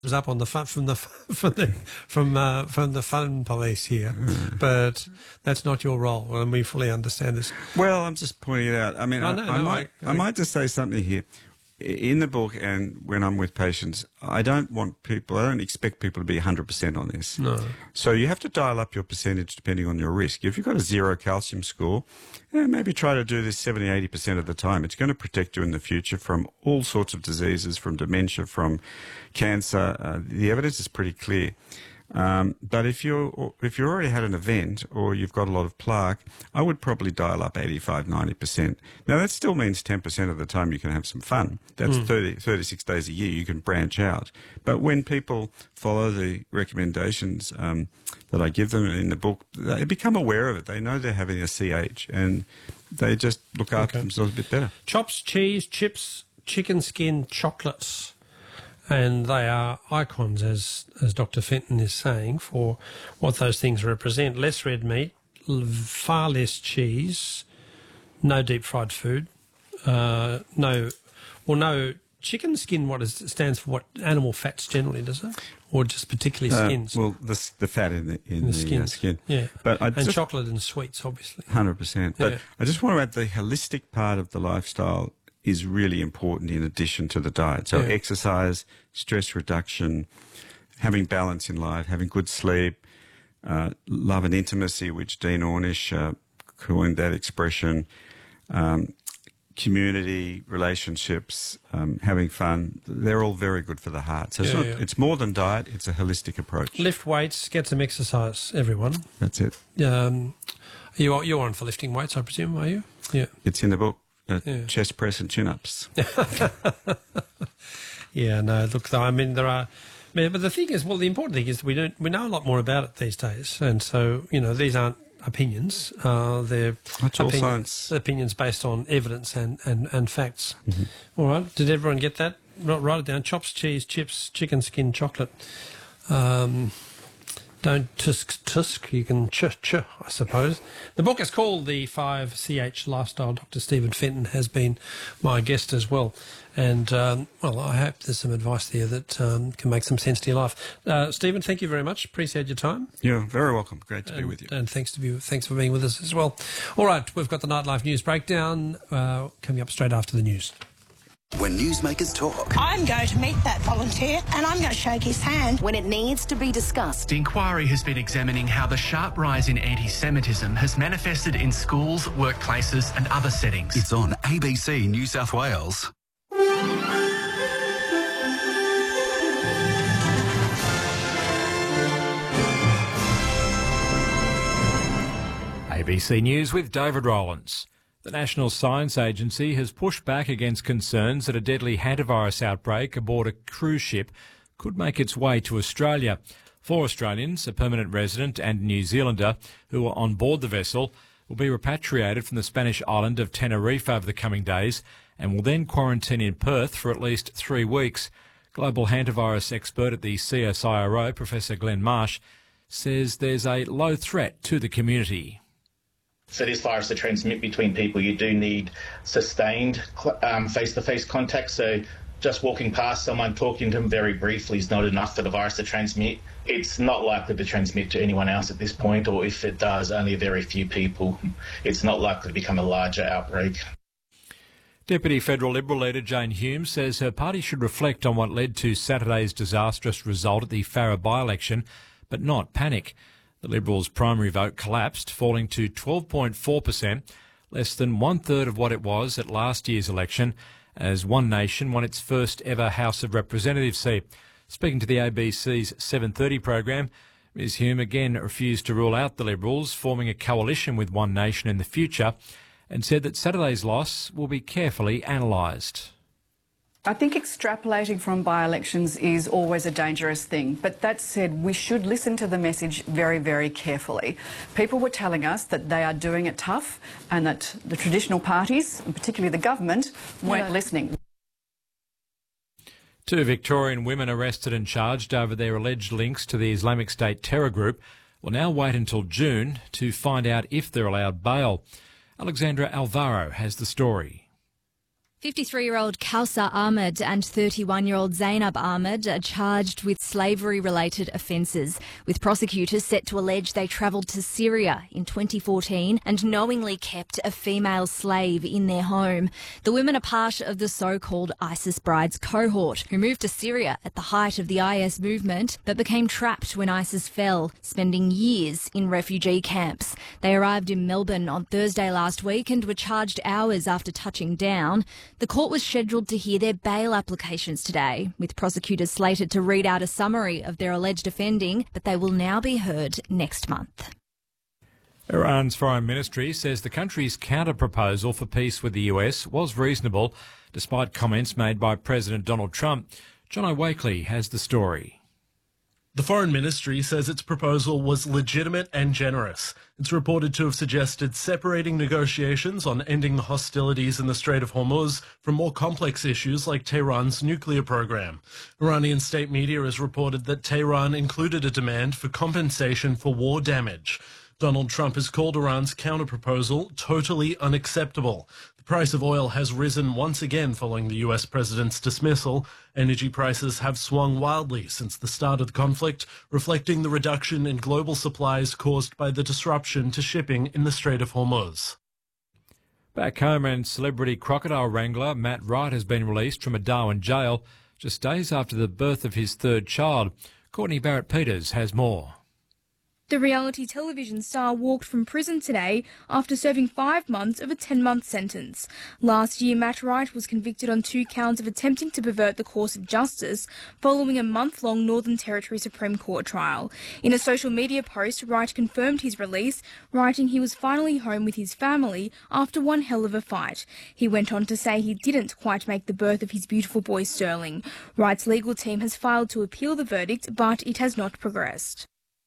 was up on the fun from the fun police here, but that's not your role, and we fully understand this. Well, I'm just pointing it out. I mean, I might just say something here. In the book and when I'm with patients, I don't expect people to be 100% on this. No. So you have to dial up your percentage depending on your risk. If you've got a 0 calcium score, maybe try to do this 70, 80% of the time. It's going to protect you in the future from all sorts of diseases, from dementia, from cancer. The evidence is pretty clear. But if you already had an event or you've got a lot of plaque, I would probably dial up 85, 90%. Now, that still means 10% of the time you can have some fun. That's 36 days a year you can branch out. But when people follow the recommendations that I give them in the book, they become aware of it. They know they're having a CH and they just look after themselves a bit better. Chops, cheese, chips, chicken skin, chocolates. And they are icons, as Dr. Fenton is saying, for what those things represent. Less red meat, far less cheese, no deep fried food, no chicken skin. What stands for what? Animal fats generally, does it, or just particularly skins? Well, the fat in the skin. Yeah, but chocolate and sweets, obviously. 100%. But I just want to add the holistic part of the lifestyle is really important in addition to the diet. So exercise, stress reduction, having balance in life, having good sleep, love and intimacy, which Dean Ornish coined that expression, community, relationships, having fun. They're all very good for the heart. So it's more than diet, it's a holistic approach. Lift weights, get some exercise, everyone. That's it. You're on for lifting weights, I presume, are you? Yeah. It's in the book. Chest press and chin-ups. Look, I mean, there are... but the thing is, the important thing is we know a lot more about it these days. And so, these aren't opinions. They're science. Opinions based on evidence and facts. Mm-hmm. All right. Did everyone get that? Write it down. Chops, cheese, chips, chicken skin, chocolate. Don't tusk, you can ch, I suppose. The book is called The 5CH Lifestyle. Dr. Stephen Fenton has been my guest as well. And, I hope there's some advice there that can make some sense to your life. Stephen, thank you very much. Appreciate your time. You're very welcome. Great to be with you. And thanks for being with us as well. All right, we've got the Nightlife News Breakdown coming up straight after the news. When newsmakers talk, I'm going to meet that volunteer and I'm going to shake his hand. When it needs to be discussed. The inquiry has been examining how the sharp rise in anti-Semitism has manifested in schools, workplaces and other settings. It's on ABC New South Wales. ABC News with David Rowlands. The National Science Agency has pushed back against concerns that a deadly hantavirus outbreak aboard a cruise ship could make its way to Australia. 4 Australians, a permanent resident and a New Zealander, who are on board the vessel, will be repatriated from the Spanish island of Tenerife over the coming days and will then quarantine in Perth for at least 3 weeks. Global hantavirus expert at the CSIRO, Professor Glenn Marsh, says there's a low threat to the community. For this virus to transmit between people, you do need sustained face-to-face contact. So just walking past someone, talking to them very briefly is not enough for the virus to transmit. It's not likely to transmit to anyone else at this point, or if it does, only a very few people. It's not likely to become a larger outbreak. Deputy Federal Liberal leader Jane Hume says her party should reflect on what led to Saturday's disastrous result at the Farrer by-election, but not panic. The Liberals' primary vote collapsed, falling to 12.4%, less than one-third of what it was at last year's election, as One Nation won its first ever House of Representatives seat. Speaking to the ABC's 7:30 program, Ms Hume again refused to rule out the Liberals forming a coalition with One Nation in the future and said that Saturday's loss will be carefully analysed. I think extrapolating from by-elections is always a dangerous thing. But that said, we should listen to the message very, very carefully. People were telling us that they are doing it tough and that the traditional parties, and particularly the government, weren't listening. 2 Victorian women arrested and charged over their alleged links to the Islamic State terror group will now wait until June to find out if they're allowed bail. Alexandra Alvaro has the story. 53-year-old Kausar Ahmed and 31-year-old Zainab Ahmed are charged with slavery-related offences, with prosecutors set to allege they travelled to Syria in 2014 and knowingly kept a female slave in their home. The women are part of the so-called ISIS brides cohort, who moved to Syria at the height of the IS movement but became trapped when ISIS fell, spending years in refugee camps. They arrived in Melbourne on Thursday last week and were charged hours after touching down. The court was scheduled to hear their bail applications today, with prosecutors slated to read out a summary of their alleged offending, but they will now be heard next month. Iran's foreign ministry says the country's counter-proposal for peace with the US was reasonable, despite comments made by President Donald Trump. John Wakely has the story. The Foreign Ministry says its proposal was legitimate and generous. It's reported to have suggested separating negotiations on ending the hostilities in the Strait of Hormuz from more complex issues like Tehran's nuclear program. Iranian state media has reported that Tehran included a demand for compensation for war damage. Donald Trump has called Iran's counter-proposal totally unacceptable. The price of oil has risen once again following the US president's dismissal. Energy prices have swung wildly since the start of the conflict, reflecting the reduction in global supplies caused by the disruption to shipping in the Strait of Hormuz. Back home, and celebrity crocodile wrangler Matt Wright has been released from a Darwin jail just days after the birth of his third child. Courtney Barrett-Peters has more. The reality television star walked from prison today after serving 5 months of a 10-month sentence. Last year, Matt Wright was convicted on 2 counts of attempting to pervert the course of justice following a month-long Northern Territory Supreme Court trial. In a social media post, Wright confirmed his release, writing he was finally home with his family after one hell of a fight. He went on to say he didn't quite make the birth of his beautiful boy Sterling. Wright's legal team has filed to appeal the verdict, but it has not progressed.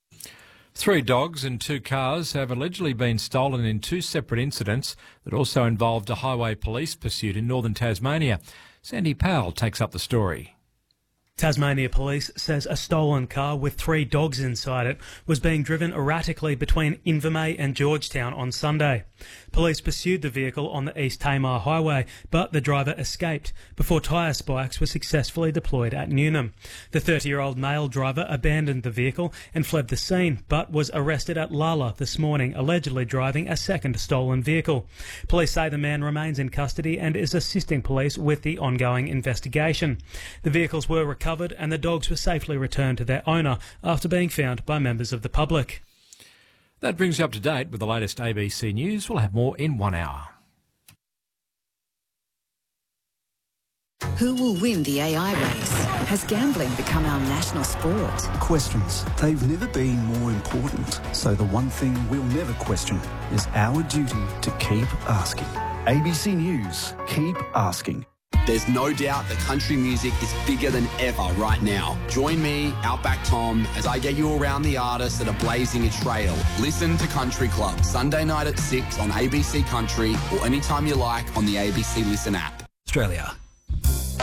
3 dogs and 2 cars have allegedly been stolen in 2 separate incidents that also involved a highway police pursuit in northern Tasmania. Sandy Powell takes up the story. Tasmania Police says a stolen car with 3 dogs inside it was being driven erratically between Invermay and Georgetown on Sunday. Police pursued the vehicle on the East Tamar Highway, but the driver escaped before tyre spikes were successfully deployed at Newnham. The 30-year-old male driver abandoned the vehicle and fled the scene, but was arrested at Lala this morning, allegedly driving a second stolen vehicle. Police say the man remains in custody and is assisting police with the ongoing investigation. The vehicles were recovered and the dogs were safely returned to their owner after being found by members of the public. That brings you up to date with the latest ABC News. We'll have more in 1 hour. Who will win the AI race? Has gambling become our national sport? Questions. They've never been more important. So the one thing we'll never question is our duty to keep asking. ABC News. Keep asking. There's no doubt that country music is bigger than ever right now. Join me, Outback Tom, as I get you around the artists that are blazing a trail. Listen to Country Club, Sunday night at 6 on ABC Country or anytime you like on the ABC Listen app. Australia.